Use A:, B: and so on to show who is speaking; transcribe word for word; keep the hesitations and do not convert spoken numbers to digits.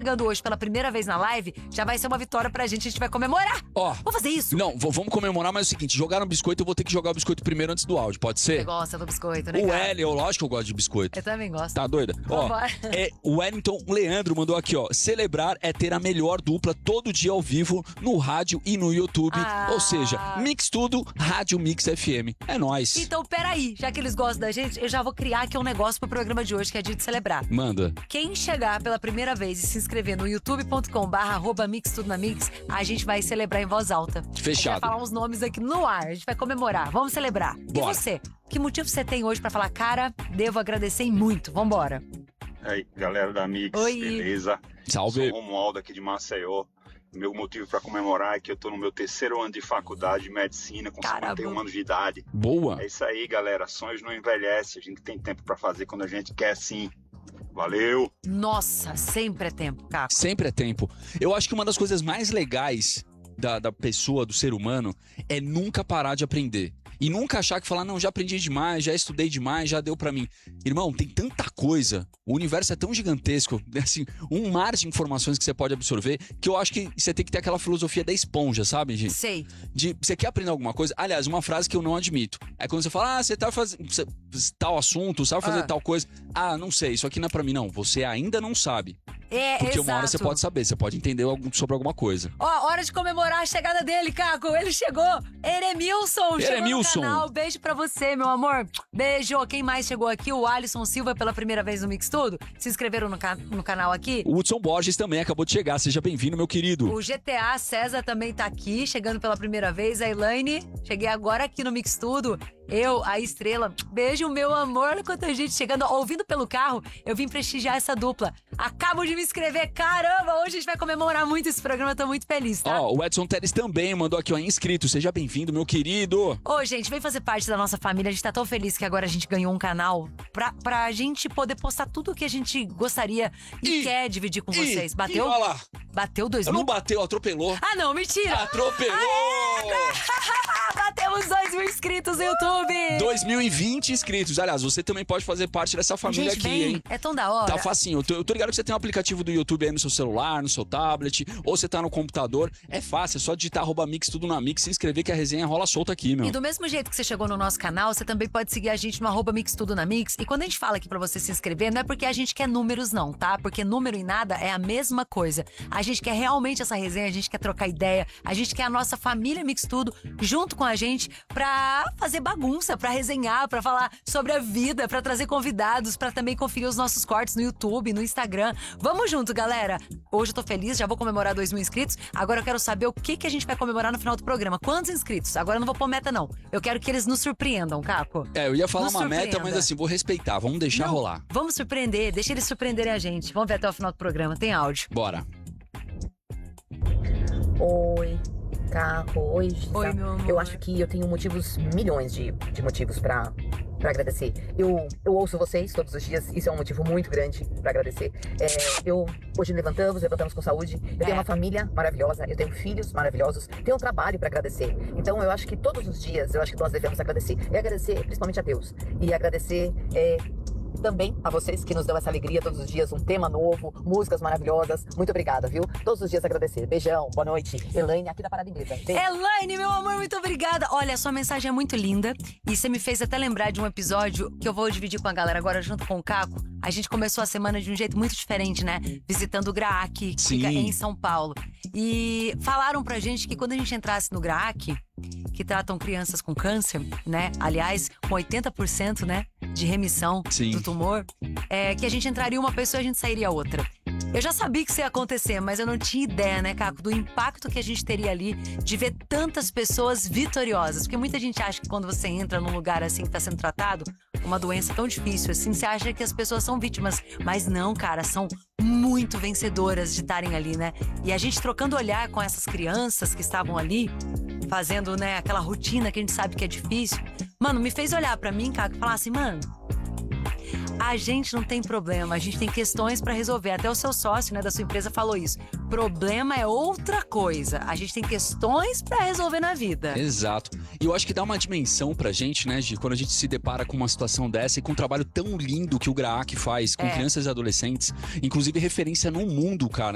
A: chegando hoje pela primeira vez na live, já vai ser uma vitória pra gente, a gente vai comemorar.
B: Ó,
A: vamos fazer isso?
B: Não, v- vamos comemorar, mas é o seguinte, jogar no biscoito, eu vou ter que jogar o biscoito primeiro antes do áudio, pode ser?
A: Você gosta do biscoito, né,
B: O
A: cara?
B: L, eu lógico que eu gosto de biscoito.
A: Eu também gosto.
B: Tá doida? Ó,
A: Vambora.
B: é, o Wellington Leandro mandou aqui, ó. Celebrar é ter a melhor dupla todo dia ao vivo no rádio e no YouTube.
A: Ah.
B: Ou seja, Mix Tudo, Rádio Mix F M. É nóis.
A: Então, peraí, já que eles gostam da gente, eu já vou criar aqui um negócio pro programa de hoje, que é dia de celebrar.
B: Manda.
A: Quem chegar pela primeira vez e se inscrever no youtube ponto com barra arroba mix tudo na mix, a gente vai celebrar em voz alta. A gente
B: Fechado.
A: vai falar uns nomes aqui no ar, a gente vai comemorar, vamos celebrar.
B: Bora.
A: E você? Que motivo você tem hoje pra falar, cara, devo agradecer e muito, vambora.
C: Aí, galera da Mix,
A: Oi.
C: beleza?
B: Salve.
C: Sou o Romualdo aqui de Maceió. Meu motivo para comemorar é que eu tô no meu terceiro ano de faculdade de medicina, com
A: Caramba.
C: cinquenta e um anos de idade.
B: Boa.
C: É isso aí, galera. Sonhos não envelhecem. A gente tem tempo para fazer quando a gente quer, sim. Valeu!
A: Nossa, sempre é tempo, Caco.
B: Sempre é tempo. Eu acho que uma das coisas mais legais da, da pessoa, do ser humano, é nunca parar de aprender. E nunca achar que falar, não, já aprendi demais, já estudei demais, já deu pra mim. Irmão, tem tanta coisa, o universo é tão gigantesco, assim, um mar de informações que você pode absorver, que eu acho que você tem que ter aquela filosofia da esponja, sabe, gente?
A: Sei.
B: De, você quer aprender alguma coisa? Aliás, uma frase que eu não admito. É quando você fala, ah, você tá fazendo tal assunto, sabe fazer
A: Ah.
B: tal coisa. Ah, não sei, isso aqui não é pra mim, não. Você ainda não sabe.
A: É,
B: Porque
A: exato.
B: uma hora você pode saber, você pode entender algum- sobre alguma coisa.
A: Ó, hora de comemorar a chegada dele, Caco. Ele chegou. Eremilson, chegou
B: Eremilson.
A: no canal. Beijo pra você, meu amor. Beijo. Quem mais chegou aqui? O Alisson Silva pela primeira vez no Mix Tudo. Se inscreveram no, ca- no canal aqui.
B: O Hudson Borges também acabou de chegar. Seja bem-vindo, meu querido.
A: O G T A César também tá aqui, chegando pela primeira vez. A Elaine, cheguei agora aqui no Mix Tudo. Eu, a Estrela, beijo, meu amor. Olha quanta gente chegando. Ouvindo pelo carro, eu vim prestigiar essa dupla. Acabo de me inscrever. Caramba, hoje a gente vai comemorar muito esse programa. Eu tô muito feliz, tá?
B: Ó, o Edson Teres também mandou aqui, ó, inscrito. Seja bem-vindo, meu querido.
A: Ô, gente, vem fazer parte da nossa família. A gente tá tão feliz que agora a gente ganhou um canal pra, pra gente poder postar tudo o que a gente gostaria e,
B: E-
A: quer dividir com
B: E-
A: vocês. Bateu?
B: E, olha lá.
A: Bateu dois
B: Eu
A: mil?
B: não bateu, atropelou.
A: Ah, não, mentira!
B: Atropelou!
A: Batemos dois mil inscritos no YouTube!
B: dois mil e vinte inscritos. Aliás, você também pode fazer parte dessa família
A: Gente,
B: aqui,
A: vem.
B: hein?
A: É tão da hora.
B: Tá facinho. Eu tô, eu tô ligado que você tem um aplicativo do YouTube aí no seu celular, no seu tablet, ou você tá no computador. É fácil, é só digitar arroba mix tudo na mix, se inscrever que a resenha rola solta aqui, meu.
A: E do mesmo jeito que você chegou no nosso canal, você também pode seguir a gente no arroba Mix Tudo na Mix. E quando a gente fala aqui pra você se inscrever, não é porque a gente quer números não, tá? Porque número e nada é a mesma coisa. A gente quer realmente essa resenha, a gente quer trocar ideia, a gente quer a nossa família Mix Tudo junto com a gente pra fazer bagunça, pra resenhar, pra falar sobre a vida, pra trazer convidados, pra também conferir os nossos cortes no YouTube, no Instagram. Vamos junto, galera! Hoje eu tô feliz, já vou comemorar dois mil inscritos. Agora eu quero saber o que, que a gente vai comemorar no final do programa. Quantos inscritos? Agora eu não vou pôr meta, não. Eu quero que eles nos surpreendam, Caco.
B: É, eu ia falar
A: Nos
B: uma meta,
A: surpreenda.
B: mas assim, vou respeitar, vamos deixar
A: Não,
B: rolar.
A: Vamos surpreender, deixa eles surpreenderem a gente. Vamos ver até o final do programa. Tem áudio.
B: Bora.
D: Oi, carro, oi, Gisa.
A: Oi, meu amor.
D: Eu acho que eu tenho motivos, milhões de, de motivos pra, pra agradecer. Eu, eu ouço vocês todos os dias, isso é um motivo muito grande pra agradecer. É, eu, hoje levantamos, levantamos com saúde. Eu tenho
A: É.
D: uma família maravilhosa, eu tenho filhos maravilhosos, tenho um trabalho pra agradecer. Então eu acho que todos os dias, eu acho que nós devemos agradecer. E agradecer principalmente a Deus. E agradecer é, também a vocês que nos dão essa alegria todos os dias, um tema novo, músicas maravilhosas. Muito obrigada, viu? Todos os dias agradecer. Beijão, boa noite. Elaine, aqui da Parada Inglesa. Beijo.
A: Elaine, meu amor, muito obrigada. Olha, sua mensagem é muito linda. E você me fez até lembrar de um episódio que eu vou dividir com a galera agora junto com o Caco. A gente começou a semana de um jeito muito diferente, né? Visitando o Graac, que
B: Sim.
A: fica em São Paulo. E falaram pra gente que quando a gente entrasse no Graac, que tratam crianças com câncer, né? Aliás, com oitenta por cento, né? De remissão
B: Sim.
A: do tumor, é, que a gente entraria uma pessoa e a gente sairia outra. Eu já sabia que isso ia acontecer, mas eu não tinha ideia, né, Caco, do impacto que a gente teria ali de ver tantas pessoas vitoriosas. Porque muita gente acha que quando você entra num lugar assim que tá sendo tratado, uma doença tão difícil assim, você acha que as pessoas são vítimas. Mas não, cara, são muito vencedoras de estarem ali, né? E a gente trocando olhar com essas crianças que estavam ali, fazendo, né, aquela rotina que a gente sabe que é difícil. Mano, me fez olhar pra mim, Caco, e falar assim, mano, a gente não tem problema, a gente tem questões pra resolver. Até o seu sócio, né, da sua empresa falou isso. Problema é outra coisa. A gente tem questões pra resolver na vida.
B: Exato. E eu acho que dá uma dimensão pra gente, né, de quando a gente se depara com uma situação dessa e com um trabalho tão lindo que o Graac faz com
A: É.
B: crianças e adolescentes, inclusive referência no mundo, cara.